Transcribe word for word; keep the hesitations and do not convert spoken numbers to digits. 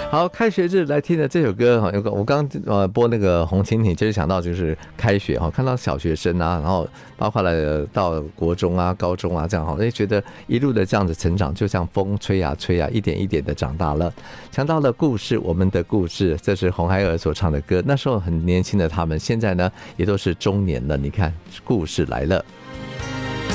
好，开学日来听的这首歌哈，我刚呃播那个红蜻蜓，就是想到就是开学哈，看到小学生啊，然后包括了到国中啊、高中啊这样哈，就觉得一路的这样子成长，就像风吹啊吹啊，一点一点的长大了。想到了故事，我们的故事，这是红孩儿所唱的歌。那时候很年轻的他们，现在呢也都是中年了。你看，故事来了。